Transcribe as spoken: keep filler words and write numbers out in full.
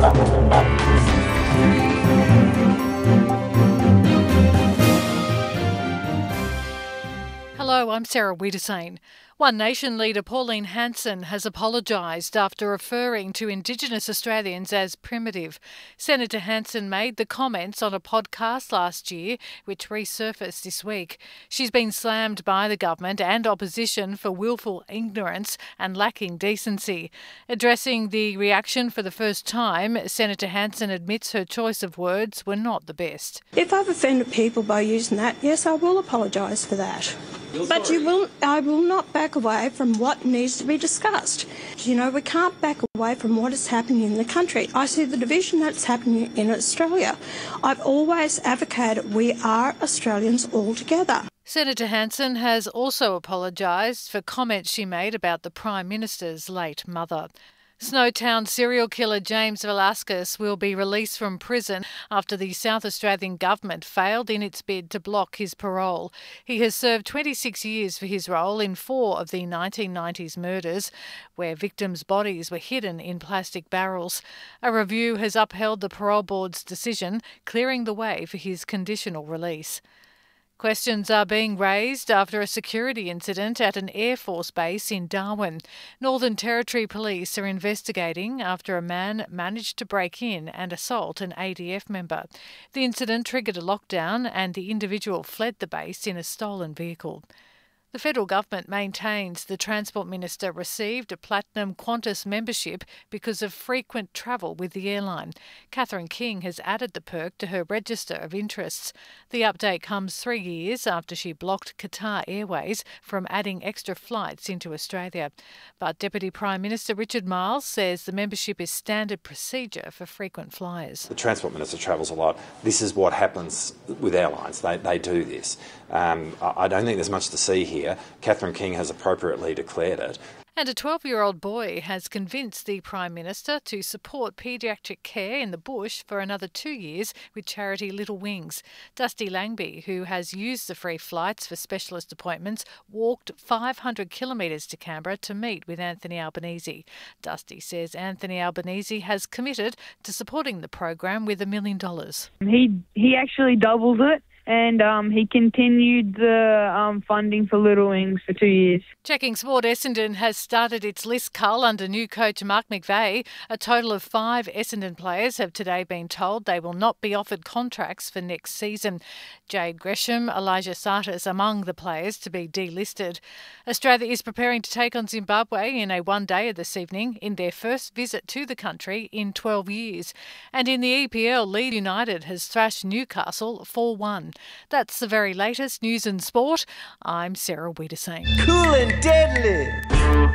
Hello, I'm Sarah Wiedersane. One Nation leader Pauline Hanson has apologised after referring to Indigenous Australians as primitive. Senator Hanson made the comments on a podcast last year, which resurfaced this week. She's been slammed by the government and opposition for willful ignorance and lacking decency. Addressing the reaction for the first time, Senator Hanson admits her choice of words were not the best. If I've offended people by using that, yes, I will apologise for that. But you will, I will not back away from what needs to be discussed. You know, we can't back away from what is happening in the country. I see the division that's happening in Australia. I've always advocated we are Australians all together. Senator Hanson has also apologised for comments she made about the Prime Minister's late mother. Snowtown serial killer James Velasquez will be released from prison after the South Australian government failed in its bid to block his parole. He has served twenty-six years for his role in four of the nineteen nineties murders, where victims' bodies were hidden in plastic barrels. A review has upheld the parole board's decision, clearing the way for his conditional release. Questions are being raised after a security incident at an Air Force base in Darwin. Northern Territory Police are investigating after a man managed to break in and assault an A D F member. The incident triggered a lockdown and the individual fled the base in a stolen vehicle. The federal government maintains the Transport Minister received a Platinum Qantas membership because of frequent travel with the airline. Catherine King has added the perk to her register of interests. The update comes three years after she blocked Qatar Airways from adding extra flights into Australia. But Deputy Prime Minister Richard Marles says the membership is standard procedure for frequent flyers. The Transport Minister travels a lot. This is what happens with airlines. They, they do this. Um, I don't think there's much to see here. Catherine King has appropriately declared it. And a twelve-year-old boy has convinced the Prime Minister to support paediatric care in the bush for another two years with charity Little Wings. Dusty Langby, who has used the free flights for specialist appointments, walked five hundred kilometres to Canberra to meet with Anthony Albanese. Dusty says Anthony Albanese has committed to supporting the program with a million dollars. He, he actually doubled it. And um, he continued the um, funding for Little Wings for two years. Checking Sport, Essendon has started its list cull under new coach Mark McVeigh. A total of five Essendon players have today been told they will not be offered contracts for next season. Jade Gresham, Elijah Sartis among the players to be delisted. Australia is preparing to take on Zimbabwe in a one-dayer this evening in their first visit to the country in twelve years. And in the E P L, Leeds United has thrashed Newcastle four one. That's the very latest news and sport. I'm Sarah Wiedersane. Cool and deadly.